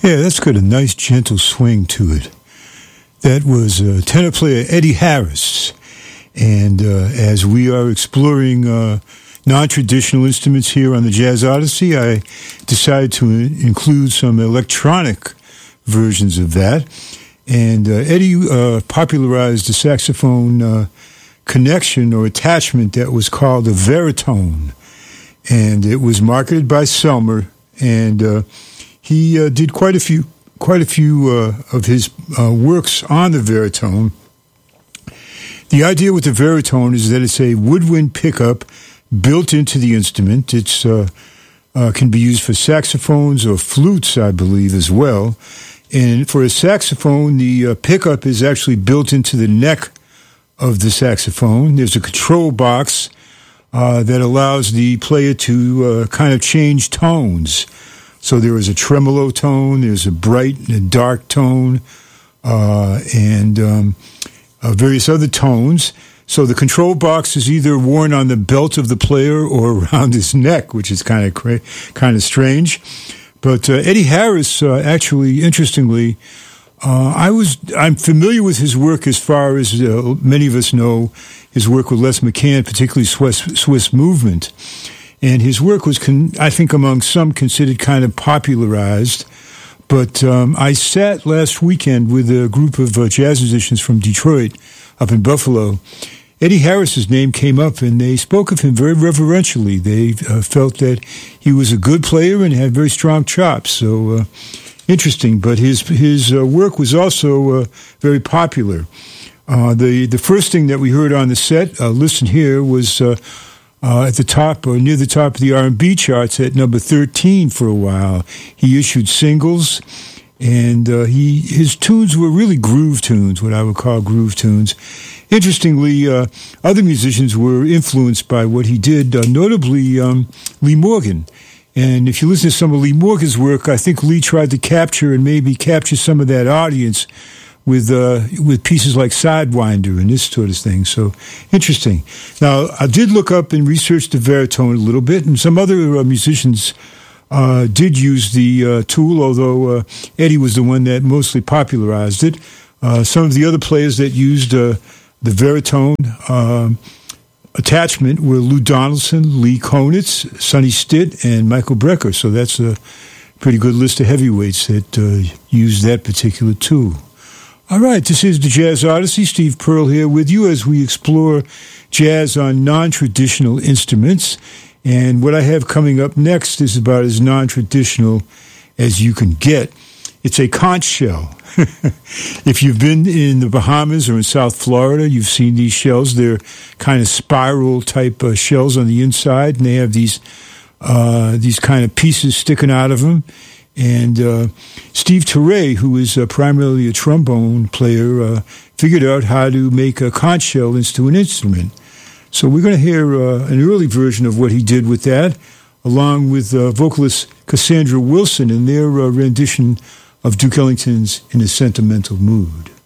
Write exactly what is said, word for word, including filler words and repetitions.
Yeah, that's got a nice, gentle swing to it. That was uh, tenor player Eddie Harris. And uh, as we are exploring uh, non-traditional instruments here on the Jazz Odyssey, I decided to in- include some electronic versions of that. And uh, Eddie uh, popularized the saxophone uh, connection or attachment that was called a Veritone. And it was marketed by Selmer, and uh, he uh, did quite a few quite a few uh, of his uh, works on the Veritone. The idea with the Veritone is that it's a woodwind pickup built into the instrument. It's uh, uh, can be used for saxophones or flutes, I believe, as well. And for a saxophone, the uh, pickup is actually built into the neck of the saxophone. There's a control box uh, that allows the player to uh, kind of change tones. So there is a tremolo tone, there's a bright and a dark tone, uh, and um, uh, various other tones. So the control box is either worn on the belt of the player or around his neck, which is kind of cra- kind of strange. But uh, Eddie Harris, uh, actually, interestingly, uh, I was I'm familiar with his work as far as uh, many of us know his work with Les McCann, particularly Swiss, Swiss Movement. And his work was, con- I think, among some considered kind of popularized. But um, I sat last weekend with a group of uh, jazz musicians from Detroit up in Buffalo. Eddie Harris's name came up, and they spoke of him very reverentially. They uh, felt that he was a good player and had very strong chops. So uh, interesting. But his his uh, work was also uh, very popular. Uh, the the first thing that we heard on the set, uh, listen here, was uh, uh, at the top or near the top of the R and B charts at number thirteen for a while. He issued singles. And uh, he his tunes were really groove tunes, what I would call groove tunes. Interestingly, uh, other musicians were influenced by what he did, uh, notably um, Lee Morgan. And if you listen to some of Lee Morgan's work, I think Lee tried to capture and maybe capture some of that audience with uh, with pieces like Sidewinder and this sort of thing. So interesting. Now, I did look up and research the Veritone a little bit, and some other uh, musicians Uh, did use the uh, tool, although uh, Eddie was the one that mostly popularized it. Uh, some of the other players that used uh, the Veritone uh, attachment were Lou Donaldson, Lee Konitz, Sonny Stitt, and Michael Brecker. So that's a pretty good list of heavyweights that uh, used that particular tool. All right, this is the Jazz Odyssey. Steve Pearl here with you as we explore jazz on non-traditional instruments. And what I have coming up next is about as non-traditional as you can get. It's a conch shell. If you've been in the Bahamas or in South Florida, you've seen these shells. They're kind of spiral-type uh, shells on the inside, and they have these uh, these kind of pieces sticking out of them. And uh, Steve Turre, who is uh, primarily a trombone player, uh, figured out how to make a conch shell into an instrument. So we're going to hear uh, an early version of what he did with that, along with uh, vocalist Cassandra Wilson in their uh, rendition of Duke Ellington's In a Sentimental Mood.